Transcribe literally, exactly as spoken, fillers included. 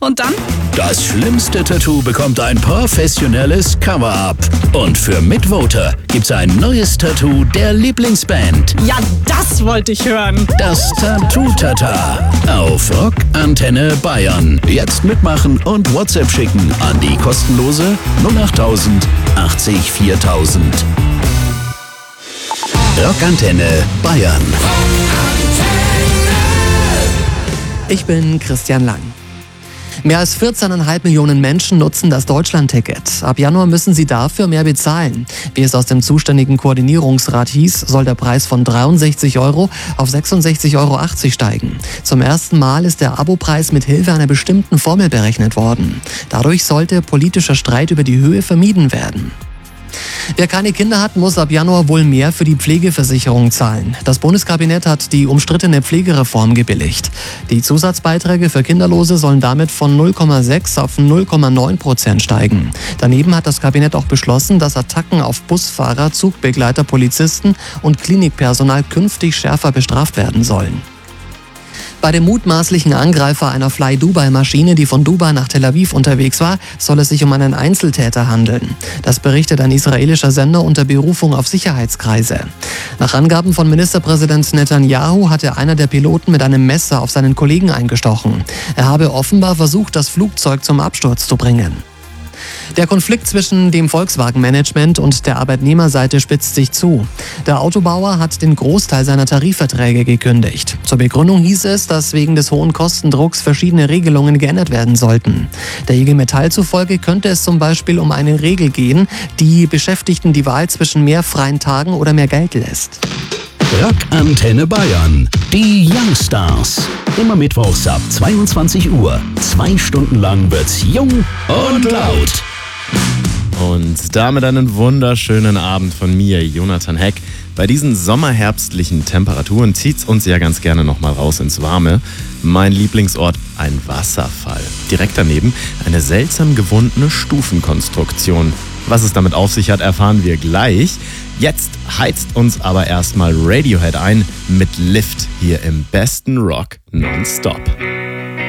Und dann? Das schlimmste Tattoo bekommt ein professionelles Cover-Up. Und für Mitvoter gibt's ein neues Tattoo der Lieblingsband. Ja, das wollte ich hören. Das Tattoo-Tata auf Rock Antenne Bayern. Jetzt mitmachen und WhatsApp schicken an die kostenlose null achttausend achtzig viertausend. Rock Antenne Bayern. Ich bin Christian Lang. Mehr als vierzehn Komma fünf Millionen Menschen nutzen das Deutschlandticket. Ab Januar müssen sie dafür mehr bezahlen. Wie es aus dem zuständigen Koordinierungsrat hieß, soll der Preis von dreiundsechzig Euro auf sechsundsechzig Euro achtzig steigen. Zum ersten Mal ist der Abopreis mit Hilfe einer bestimmten Formel berechnet worden. Dadurch sollte politischer Streit über die Höhe vermieden werden. Wer keine Kinder hat, muss ab Januar wohl mehr für die Pflegeversicherung zahlen. Das Bundeskabinett hat die umstrittene Pflegereform gebilligt. Die Zusatzbeiträge für Kinderlose sollen damit von null Komma sechs auf null Komma neun Prozent steigen. Daneben hat das Kabinett auch beschlossen, dass Attacken auf Busfahrer, Zugbegleiter, Polizisten und Klinikpersonal künftig schärfer bestraft werden sollen. Bei dem mutmaßlichen Angreifer einer Fly-Dubai-Maschine, die von Dubai nach Tel Aviv unterwegs war, soll es sich um einen Einzeltäter handeln. Das berichtet ein israelischer Sender unter Berufung auf Sicherheitskreise. Nach Angaben von Ministerpräsident Netanyahu hatte einer der Piloten mit einem Messer auf seinen Kollegen eingestochen. Er habe offenbar versucht, das Flugzeug zum Absturz zu bringen. Der Konflikt zwischen dem Volkswagen-Management und der Arbeitnehmerseite spitzt sich zu. Der Autobauer hat den Großteil seiner Tarifverträge gekündigt. Zur Begründung hieß es, dass wegen des hohen Kostendrucks verschiedene Regelungen geändert werden sollten. Der I G Metall zufolge könnte es zum Beispiel um eine Regel gehen, die Beschäftigten die Wahl zwischen mehr freien Tagen oder mehr Geld lässt. Rock Antenne Bayern. Die Youngstars. Immer mittwochs ab zweiundzwanzig Uhr. Zwei Stunden lang wird's jung und laut. Und damit einen wunderschönen Abend von mir, Jonathan Heck. Bei diesen sommerherbstlichen Temperaturen zieht's uns ja ganz gerne nochmal raus ins Warme. Mein Lieblingsort, ein Wasserfall. Direkt daneben eine seltsam gewundene Stufenkonstruktion. Was es damit auf sich hat, erfahren wir gleich. Jetzt heizt uns aber erstmal Radiohead ein mit Lift hier im besten Rock nonstop.